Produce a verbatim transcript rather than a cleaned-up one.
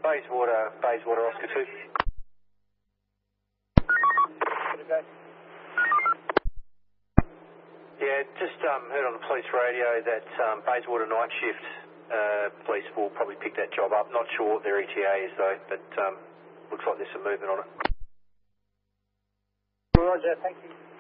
Bayswater, Bayswater, Oscar two. Yeah, just um, heard on the police radio that um, Bayswater night shift uh, police will probably pick that job up. Not sure what their E T A is though, but um, looks like there's some movement on it. Roger, thank you.